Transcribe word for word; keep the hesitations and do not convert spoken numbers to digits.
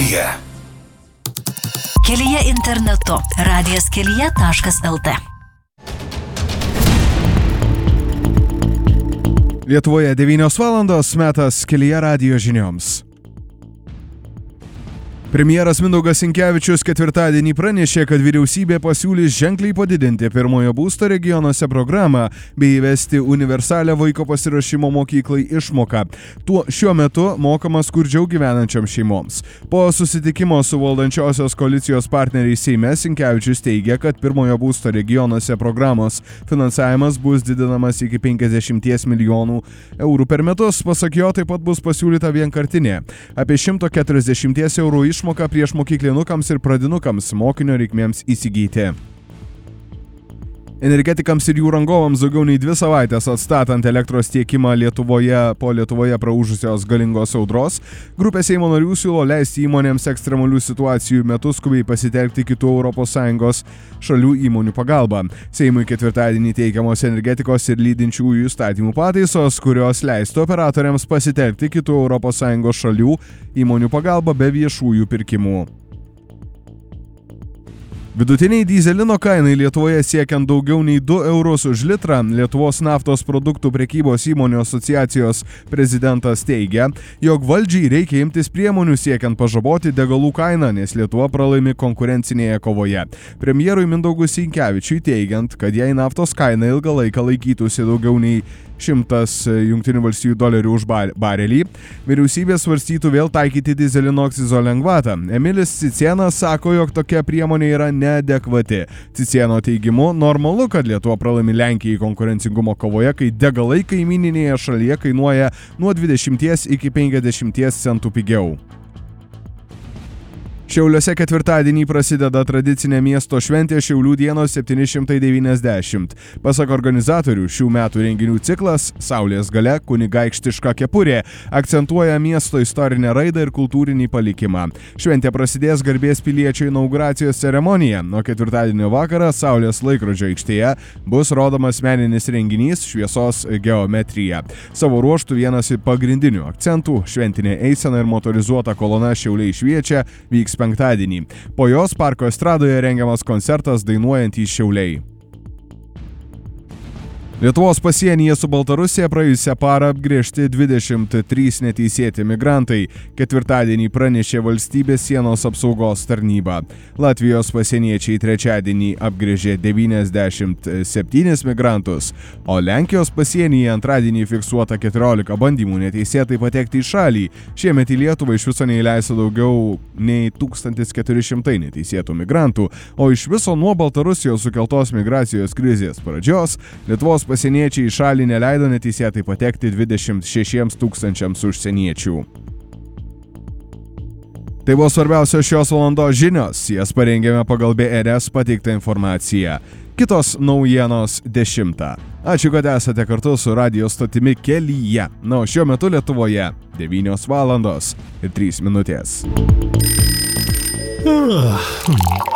Kelyje. Kelyje internetu. radijas kelyje taškas lt. Lietuvoje devynios valandos, metas Kelyje radijo žinioms. Premjeras Mindaugas Sinkevičius ketvirtadienį pranešė, kad vyriausybė pasiūlys ženkliai padidinti pirmojo būsto regionuose programą bei įvesti universalią vaiko pasiruošimo mokyklai išmoką. Tuo šiuo metu mokama skurdžiau gyvenančiam šeimoms. Po susitikimo su valdančiosios koalicijos partneriais Seime Sinkevičius teigia, kad pirmojo būsto regionuose programos finansavimas bus didinamas iki penkiasdešimt milijonų eurų per metus. Pasak jo, taip pat bus pasiūlyta vienkartinė apie šimto keturiasdešimt eurų išmoka išmoka prieš mokyklinukams ir pradinukams mokinio reikmėms įsigyti. Energetikams ir jų rangovams daugiau nei dvi savaitės atstatant elektros tiekimą Lietuvoje po Lietuvoje praūžusios galingos audros, grupė Seimo narių siūlo leisti įmonėms ekstremalių situacijų metu skubiai pasitelkti kitų Europos Sąjungos šalių įmonių pagalbą. Seimui ketvirtadienį teikiamos energetikos ir lydinčiųjų įstatymų pataisos, kurios leistų operatoriams pasitelkti kitų Europos Sąjungos šalių įmonių pagalbą be viešųjų pirkimų. Vidutiniai dyzelino kainai Lietuvoje siekiant daugiau nei du eurus už litrą, Lietuvos naftos produktų prekybos įmonių asociacijos prezidentas teigia, jog valdžiai reikia imtis priemonių siekiant pažaboti degalų kainą, nes Lietuva pralaimi konkurencinėje kovoje. Premjerui Mindaugui Sinkevičiui teigiant, kad jei naftos kaina ilgą laiką laikytųsi daugiau nei šimtas Jungtinių valstijų dolerių už barelį, vyriausybė svarstytų vėl taikyti dyzelino akcizo lengvatą. Emilis Cicėnas sako, jog tokia priemonė yra neadekvati. Cicėno teigimu, normalu, kad Lietuva pralaimi Lenkijai konkurencingumo kovoje, kai degalai kaimyninėje šalyje kainuoja nuo dvidešimt iki penkiasdešimt centų pigiau. Šiauliuose ketvirtadienį prasideda tradicinė miesto šventė Šiaulių dienos septyni šimtai devyniasdešimt. Pasak organizatorių, šių metų renginių ciklas Saulės galia kunigaikštiška kepurė akcentuoja miesto istorinę raidą ir kultūrinį palikimą. Šventė prasidės garbės piliečio inauguracijos ceremonija. Nuo ketvirtadienio vakarą Saulės laikrodžio aikštėje bus rodomas meninis renginys Šviesos geometrija. Savo ruožtų vienas pagrindinių akcentų šventinė eisena ir motorizuota kolona Šiauliai šviečia vyks penktadienį. Po jos parko estradoje rengiamas koncertas Dainuojantys Šiauliai. Lietuvos pasienyje su Baltarusija praėjusią parą apgręžti dvidešimt trys neteisėti migrantai. Ketvirtadienį pranešė valstybės sienos apsaugos tarnyba. Latvijos pasieniečiai trečiadienį apgręžė devyniasdešimt septynis migrantus, o Lenkijos pasienyje antradienį fiksuota keturiolika bandymų neteisėtai patekti į šalį. Šiemet į Lietuvą iš viso neįleista daugiau nei tūkstantis keturi šimtai neteisėtų migrantų, o iš viso nuo Baltarusijos sukeltos migracijos krizės pradžios Lietuvos pasieniečiai į šalį neleido neteisėtai patekti dvidešimt šešiems tūkstančiams užsieniečių. Tai buvo svarbiausios šios valandos žinios, jas parengėme pagal B R S pateiktą informaciją. Kitos naujienos dešimtą. Ačiū, kad esate kartu su radijo stotimi Kelyje. Na, o šiuo metu Lietuvoje devynios valandos ir trys minutės.